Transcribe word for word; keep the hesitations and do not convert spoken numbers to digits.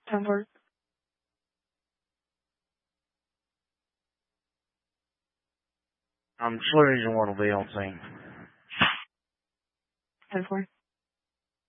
ten four. Um, Slurry Agent One will be on scene. ten four.